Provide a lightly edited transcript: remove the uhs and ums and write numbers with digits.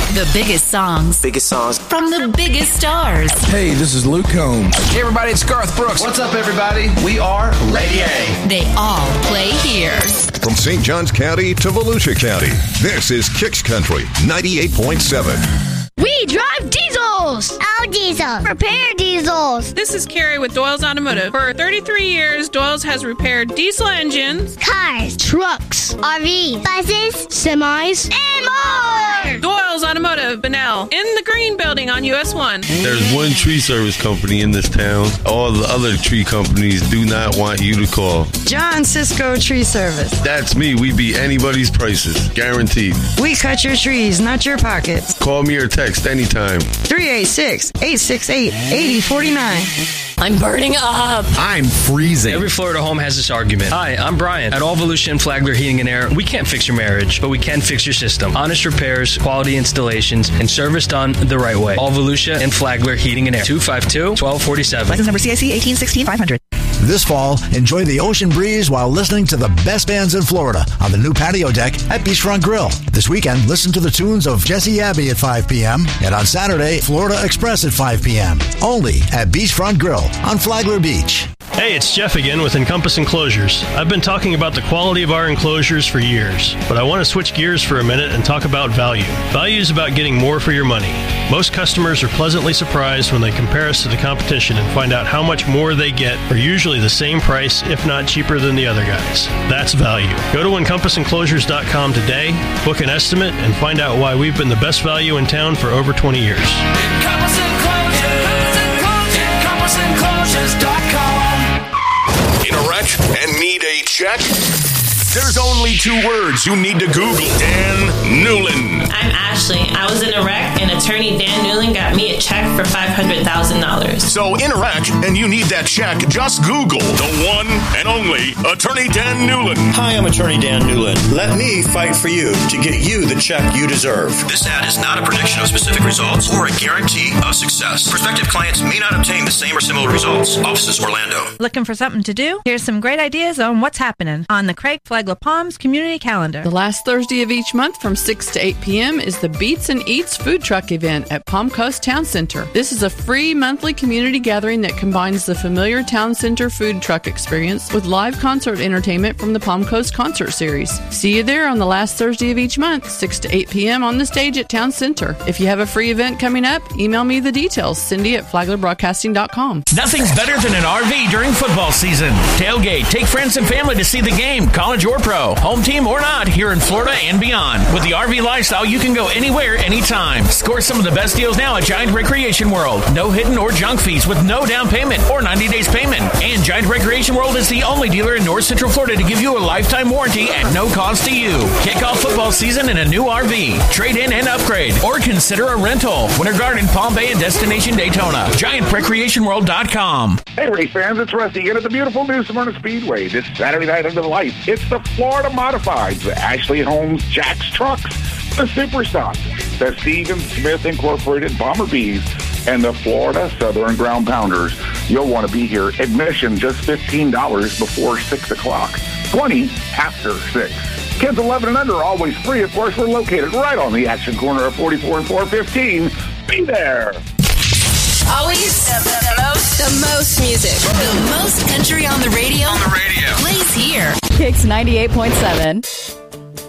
The biggest songs from the biggest stars. Hey, this is Luke Combs. Hey, everybody, it's Garth Brooks. What's up, everybody? We are Lady A. They all play here. From St. Johns County to Volusia County, this is Kicks Country 98.7. We drive diesels! Our diesel. Repair diesels. This is Carrie with Doyle's Automotive. For 33 years, Doyle's has repaired diesel engines, Cars. Trucks. RVs. Buses. Semis. And more! Doyle's Automotive, Bunnell, in the Green Building on US 1. There's one tree service company in this town. All the other tree companies do not want you to call. John Cisco Tree Service. That's me. We beat anybody's prices. Guaranteed. We cut your trees, not your pockets. Call me or text anytime. 386-868-8049. I'm burning up. I'm freezing. Every Florida home has this argument. Hi, I'm Brian. At All Volusia and Flagler Heating and Air, we can't fix your marriage, but we can fix your system. Honest repairs, quality installations, and service done the right way. All Volusia and Flagler Heating and Air. 252-1247. License number CIC 1816-500. This fall, enjoy the ocean breeze while listening to the best bands in Florida on the new patio deck at Beachfront Grill. This weekend, listen to the tunes of Jesse Abbey at 5 p.m. and on Saturday, Florida Express at 5 p.m. Only at Beachfront Grill on Flagler Beach. Hey, it's Jeff again with Encompass Enclosures. I've been talking about the quality of our enclosures for years, but I want to switch gears for a minute and talk about value. Value is about getting more for your money. Most customers are pleasantly surprised when they compare us to the competition and find out how much more they get for usually the same price, if not cheaper than the other guys. That's value. Go to EncompassEnclosures.com today, book an estimate, and find out why we've been the best value in town for over 20 years. EncompassEnclosures.com. In a wreck and need a check? There's only two words you need to Google. Dan Newlin. I'm Ashley. I was in a wreck, and attorney Dan Newlin got me a check for $500,000. So in a wreck and you need that check, just Google the one and only attorney Dan Newlin. Hi, I'm attorney Dan Newlin. Let me fight for you to get you the check you deserve. This ad is not a prediction of specific results or a guarantee of success. Prospective clients may not obtain the same or similar results. Offices Orlando. Looking for something to do? Here's some great ideas on what's happening on the Craig Flagler Palms Community Calendar. The last Thursday of each month from 6 to 8 p.m. is the Beats and Eats food truck event at Palm Coast Town Center. This is a free monthly community gathering that combines the familiar Town Center food truck experience with live concert entertainment from the Palm Coast Concert Series. See you there on the last Thursday of each month, 6 to 8 p.m. on the stage at Town Center. If you have a free event coming up, email me the details, Cindy at FlaglerBroadcasting.com. Nothing's better than an RV during football season. Tailgate, take friends and family to see the game, college or pro, home team or not, here in Florida and beyond. With the RV lifestyle, you can go anywhere, anytime. Score some of the best deals now at Giant Recreation World. No hidden or junk fees with no down payment or 90 days payment. And Giant Recreation World is the only dealer in North Central Florida to give you a lifetime warranty at no cost to you. Kick off football season in a new RV. Trade in and upgrade. Or consider a rental. Winter Garden, Palm Bay, and Destination Daytona. GiantRecreationWorld.com. Hey, race fans, it's Rusty again at the beautiful New Smyrna Speedway. This Saturday night under the lights, it's the Florida Modifieds, the Ashley Holmes Jack's Trucks, the Superstock, the Stephen Smith Incorporated Bomber Bees, and the Florida Southern Ground Pounders. You'll want to be here. Admission just $15 before 6 o'clock, 20 after 6. Kids 11 and under, always free. Of course, we're located right on the action corner of 44 and 415. Be there. Always the most music. The most country on the radio. Plays here. Kicks 98.7.